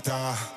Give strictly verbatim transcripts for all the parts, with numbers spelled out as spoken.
finta.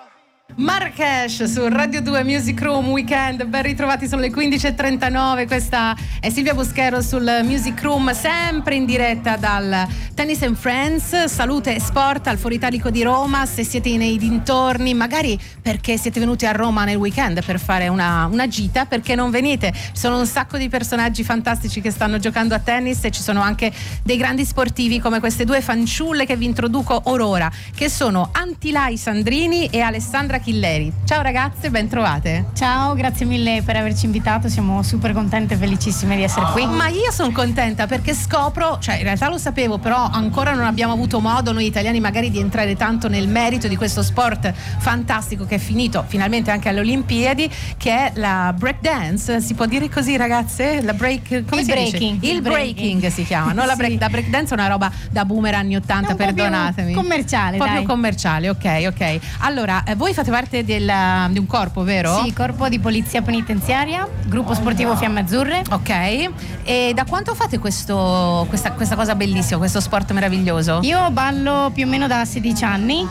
Marrakesh su Radio due Music Room Weekend, ben ritrovati, sono le quindici e trentanove, questa è Silvia Boschero sul Music Room, sempre in diretta dal Tennis and Friends, Salute e Sport al Foro Italico di Roma. Se siete nei dintorni, magari perché siete venuti a Roma nel weekend per fare una, una gita, perché non venite? Ci sono un sacco di personaggi fantastici che stanno giocando a tennis e ci sono anche dei grandi sportivi come queste due fanciulle che vi introduco orora, che sono Antilai Sandrini e Alessandra Chilleri. Ciao ragazze, ben trovate. Ciao, grazie mille per averci invitato, siamo super contente e felicissime di essere qui. Ma io sono contenta perché scopro, cioè in realtà lo sapevo, però ancora non abbiamo avuto modo noi italiani magari di entrare tanto nel merito di questo sport fantastico che è finito finalmente anche alle Olimpiadi, che è la break dance, si può dire così ragazze? La break, come il si breaking. dice? Il, il breaking, breaking si chiama, no? La break, sì. la break dance è una roba da boomer anni ottanta, perdonatemi. Commerciale, un po' dai. più commerciale, ok, ok. Allora, eh, voi fate parte del, di un corpo, vero? Sì, corpo di polizia penitenziaria, gruppo sportivo Fiamme Azzurre. Ok. E da quanto fate questo, questa, questa cosa bellissima, questo sport meraviglioso? Io ballo più o meno da sedici anni.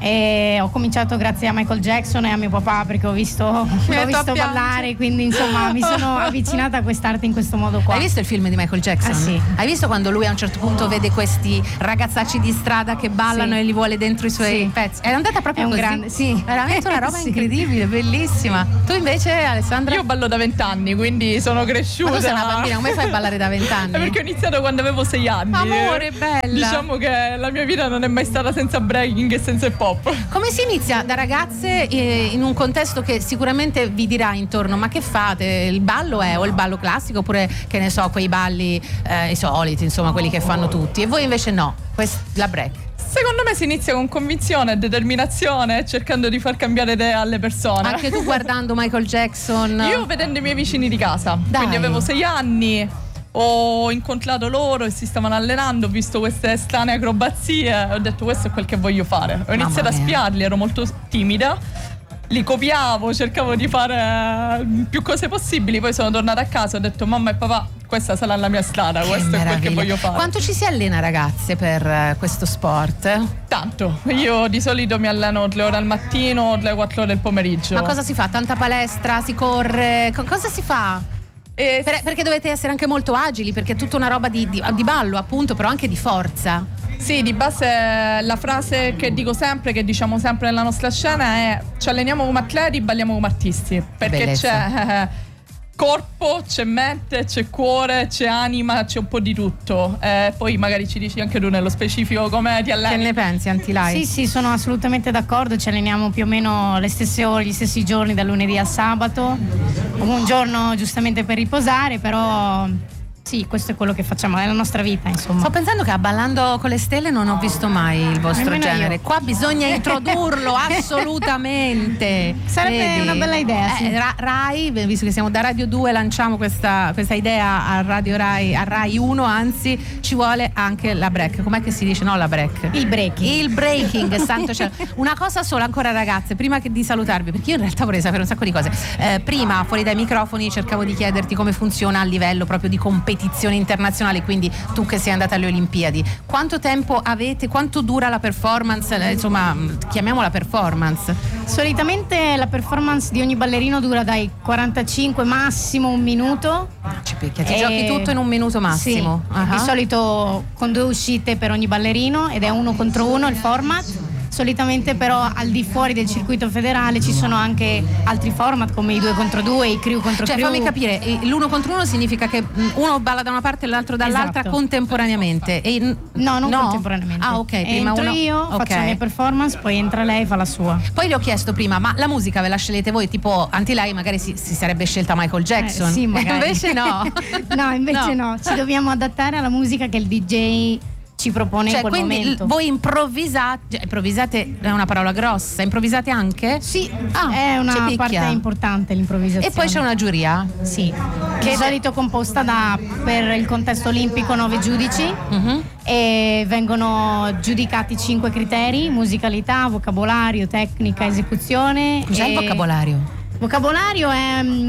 E ho cominciato grazie a Michael Jackson e a mio papà, perché ho visto, l'ho visto ballare, quindi insomma mi sono avvicinata a quest'arte in questo modo qua. Hai visto il film di Michael Jackson? Ah, sì. Hai visto quando lui a un certo punto vede questi ragazzacci di strada che ballano, sì, e li vuole dentro i suoi, sì, pezzi? È andata proprio è un così? grande, sì. Veramente una roba, sì, incredibile, bellissima. Tu invece, Alessandra? Io ballo da vent'anni, quindi sono cresciuta. Ma tu sei una bambina, come fai a ballare da vent'anni? È perché ho iniziato quando avevo sei anni. Amore, bella. Diciamo che la mia vita non è mai stata senza breaking e senza hip hop. Come si inizia da ragazze eh, in un contesto che sicuramente vi dirà intorno: ma che fate? Il ballo è o il ballo classico oppure, che ne so, quei balli eh, i soliti, insomma, quelli che fanno tutti, e voi invece no, quest- la break? Secondo me si inizia con convinzione e determinazione, cercando di far cambiare idea alle persone. Anche tu guardando Michael Jackson? Io vedendo i miei vicini di casa. Dai. Quindi avevo sei anni, ho incontrato loro e si stavano allenando, ho visto queste strane acrobazie, ho detto questo è quel che voglio fare. Ho iniziato a spiarli, ero molto timida, li copiavo, cercavo di fare più cose possibili, poi sono tornata a casa e ho detto mamma e papà, questa sarà la mia strada, che questo meraviglia. È quel che voglio fare. Quanto ci si allena ragazze per uh, questo sport? Tanto, io di solito mi alleno tre ore al mattino, tre quattro ore al pomeriggio. Ma cosa si fa? Tanta palestra? Si corre? Co- cosa si fa? E per, perché dovete essere anche molto agili, perché è tutta una roba di, di, di ballo appunto, però anche di forza. Sì, di base la frase che dico sempre, che diciamo sempre nella nostra scena è: ci alleniamo come atleti, balliamo come artisti. Perché bellezza. C'è eh, corpo, c'è mente, c'è cuore, c'è anima, c'è un po' di tutto. Eh, poi magari ci dici anche tu nello specifico come ti alleni. Che ne pensi, Antilai? Sì, sì, sono assolutamente d'accordo, ci alleniamo più o meno le stesse ore, gli stessi giorni, da lunedì a sabato, un giorno giustamente per riposare, però sì, questo è quello che facciamo, è la nostra vita, insomma. Sto pensando che a Ballando con le Stelle non ho visto mai il vostro Nemmeno genere. io. Qua bisogna introdurlo assolutamente. Sarebbe Vedi? una bella idea, sì. Eh, Ra- Rai, visto che siamo da Radio due, lanciamo questa, questa idea a Radio Rai, a Rai uno, anzi ci vuole anche la break. Com'è che si dice? No, la break. Il breaking. Il breaking, santo cielo. Una cosa sola ancora ragazze, prima che di salutarvi, perché io in realtà vorrei sapere un sacco di cose. Eh, prima, fuori dai microfoni, cercavo di chiederti come funziona a livello proprio di competizione internazionali, quindi tu che sei andata alle Olimpiadi, quanto tempo avete, quanto dura la performance, insomma chiamiamola performance? Solitamente la performance di ogni ballerino dura dai quarantacinque massimo un minuto. Ci picchia, ti E... giochi tutto in un minuto massimo? Sì. Uh-huh. Di solito con due uscite per ogni ballerino ed è uno contro uno il format. Solitamente però al di fuori del circuito federale ci sono anche altri format come i due contro due, i crew contro cioè, crew. Fammi capire, l'uno contro uno significa che uno balla da una parte e l'altro dall'altra, esatto, contemporaneamente? E, no, non no? contemporaneamente. Ah, ok, prima entro uno... io, okay, faccio la mia performance, poi entra lei, fa la sua. Poi le ho chiesto prima, ma la musica ve la scegliete voi? Tipo Antilai magari si, si sarebbe scelta Michael Jackson. Eh, sì, magari. Invece no. No, invece no. no, ci dobbiamo adattare alla musica che il D J ci propone, cioè, in quel quindi momento. L- voi improvvisate, cioè, improvvisate è una parola grossa, improvvisate anche? Sì, ah, è una ci parte picchia. importante l'improvvisazione. E poi c'è una giuria? Sì, che è di solito composta da, per il contesto olimpico, nove giudici, uh-huh, e vengono giudicati cinque criteri: musicalità, vocabolario, tecnica, esecuzione. Cos'è e... il vocabolario? Vocabolario è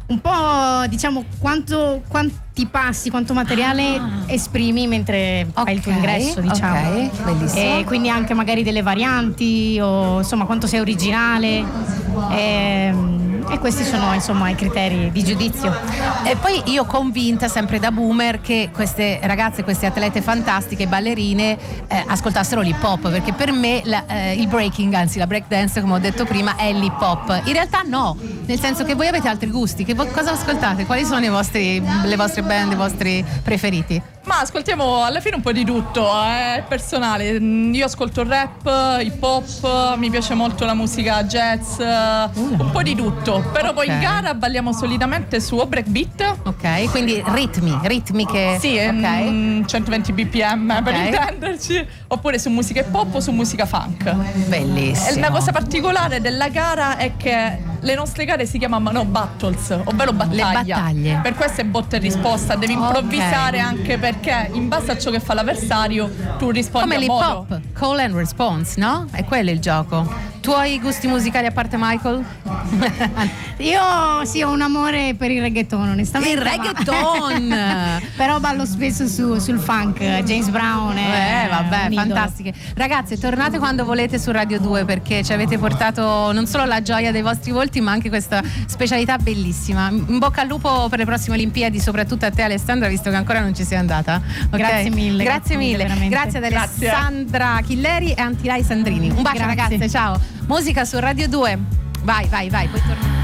un po', diciamo, quanto, quanti passi, quanto materiale ah. esprimi mentre okay, fai il tuo ingresso, diciamo. Ok, bellissimo. E quindi anche magari delle varianti o insomma quanto sei originale. E, e questi sono insomma i criteri di giudizio. E poi io convinta sempre da boomer che queste ragazze, queste atlete fantastiche, ballerine eh, ascoltassero l'hip hop, perché per me la, eh, il breaking, anzi la break dance, come ho detto prima, è l'hip hop. In realtà no, nel senso che voi avete altri gusti. Che vo- cosa ascoltate? Quali sono i vostri, le vostre band, i vostri preferiti? Ma ascoltiamo alla fine un po' di tutto, è personale. Io ascolto rap, hip hop, mi piace molto la musica jazz, uh. un po' di tutto. Però okay. poi in gara balliamo solitamente su o breakbeat. Ok, quindi ritmi, ritmiche. Sì, okay. mm, centoventi B P M okay. per intenderci. Oppure su musica hip hop o su musica funk. Bellissimo. E una cosa particolare della gara è che le nostre gare si chiamano battles, ovvero battaglia. Le battaglie. Per questo è botta e risposta, devi improvvisare okay. anche perché in base a ciò che fa l'avversario tu rispondi come a l'hip modo. hop, call and response, no? È quello il gioco. Tuoi gusti musicali a parte Michael? Io sì, ho un amore per il reggaeton, onestamente. Il reggaeton! Però ballo spesso su, sul funk, James Brown. Eh, vabbè, fantastiche. Ragazze, tornate quando volete su Radio due, perché ci avete portato non solo la gioia dei vostri volti, ma anche questa specialità bellissima. In bocca al lupo per le prossime Olimpiadi, soprattutto a te Alessandra, visto che ancora non ci sei andata. Okay? Grazie mille. Grazie mille. Veramente. Grazie ad Alessandra Grazie. Chilleri e Antilai Sandrini. Un bacio. Grazie. Ragazze, ciao. Musica su Radio due. Vai, vai, vai, poi torniamo.